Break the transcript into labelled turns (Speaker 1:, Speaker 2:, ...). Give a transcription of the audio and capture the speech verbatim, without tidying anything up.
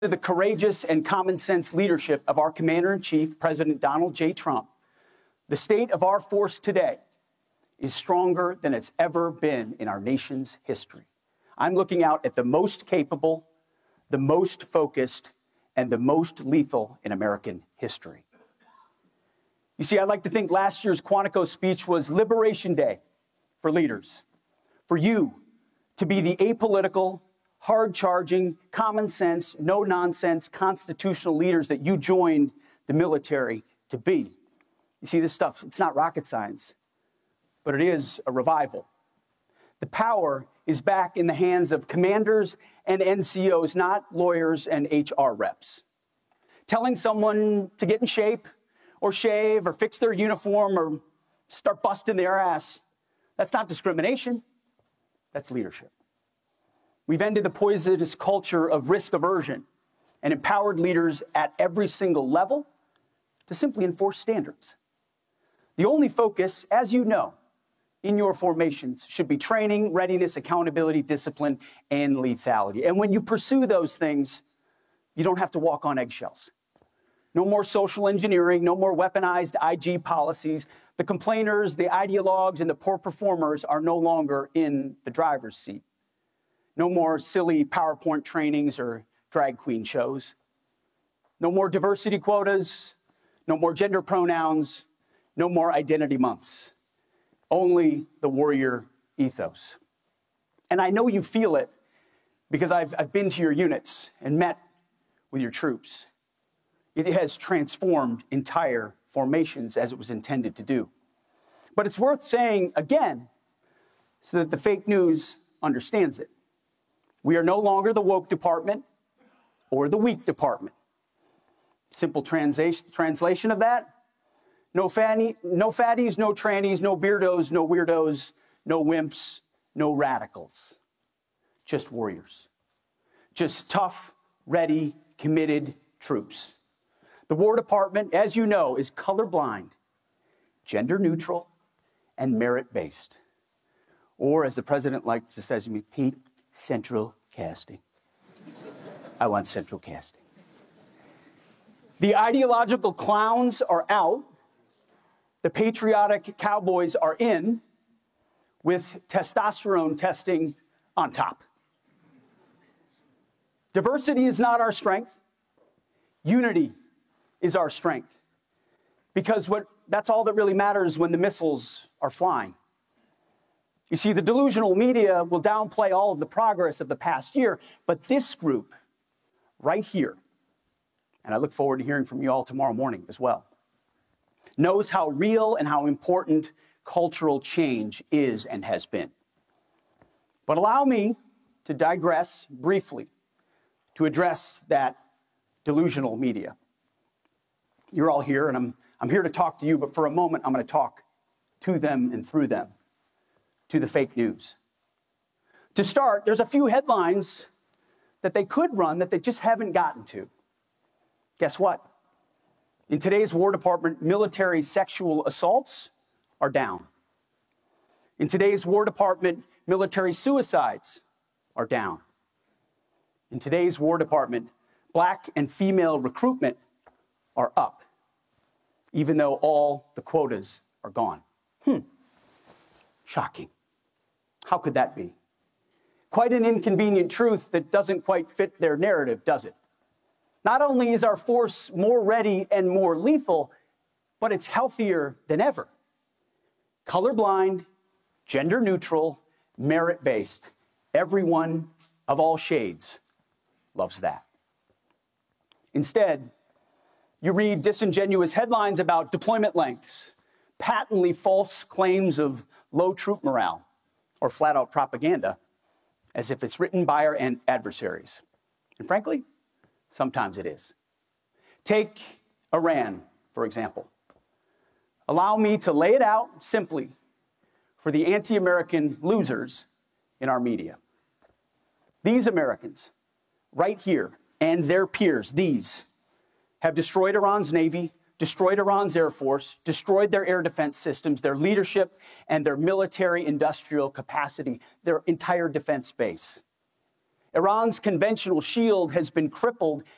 Speaker 1: the courageous and common sense leadership of our Commander-in-Chief, President Donald J. Trump, the state of our force today is stronger than it's ever been in our nation's history. I'm looking out at the most capable, the most focused, and the most lethal in American history. You see, I'd like to think last year's Quantico speech was Liberation Day for leaders, for you to be the apolitical, hard-charging, common-sense, no-nonsense constitutional leaders that you joined the military to be. You see, this stuff, it's not rocket science, but it is a revival. The power is back in the hands of commanders and N C Os, not lawyers and H R reps. Telling someone to get in shape or shave or fix their uniform or start busting their ass, that's not discrimination, that's leadership. We've ended the poisonous culture of risk aversion and empowered leaders at every single level to simply enforce standards. The only focus, as you know, in your formations should be training, readiness, accountability, discipline, and lethality. And when you pursue those things, you don't have to walk on eggshells. No more social engineering, no more weaponized I G policies. The complainers, the ideologues, and the poor performers are no longer in the driver's seat. No more silly PowerPoint trainings or drag queen shows. No more diversity quotas, no more gender pronouns, no more identity months. Only the warrior ethos. And I know you feel it because I've, I've been to your units and met with your troops. It has transformed entire formations as it was intended to do. But it's worth saying again so that the fake news understands it. We are no longer the woke department or the weak department. Simple translation, translation of that, no, fanny, no fatties, no trannies, no beardos, no weirdos, no wimps, no radicals. Just warriors. Just tough, ready, committed troops. The War Department, as you know, is colorblind, gender neutral, and merit-based. Or, as the president likes to say to me, Pete, central casting. I want central casting. The ideological clowns are out. The patriotic cowboys are in, with testosterone testing on top. Diversity is not our strength. Unity is our strength. Because what, that's all that really matters when the missiles are flying. You see, the delusional media will downplay all of the progress of the past year, but this group right here, and I look forward to hearing from you all tomorrow morning as well, knows how real and how important cultural change is and has been. But allow me to digress briefly to address that delusional media. You're all here, and I'm, I'm here to talk to you, but for a moment, I'm going to talk to them and through them, to the fake news. To start, there's a few headlines that they could run that they just haven't gotten to. Guess what? In today's War Department, military sexual assaults are down. In today's War Department, military suicides are down. In today's War Department, black and female recruitment are up, even though all the quotas are gone. Hmm. Shocking. How could that be? Quite an inconvenient truth that doesn't quite fit their narrative, does it? Not only is our force more ready and more lethal, but it's healthier than ever. Colorblind, gender neutral, merit-based. Everyone of all shades loves that. Instead, you read disingenuous headlines about deployment lengths, patently false claims of low troop morale, or flat-out propaganda, as if it's written by our adversaries. And frankly, sometimes it is. Take Iran, for example. Allow me to lay it out simply for the anti-American losers in our media. These Americans, right here, and their peers, these, have destroyed Iran's Navy, destroyed Iran's Air Force, destroyed their air defense systems, their leadership, and their military industrial capacity, their entire defense base. Iran's conventional shield has been crippled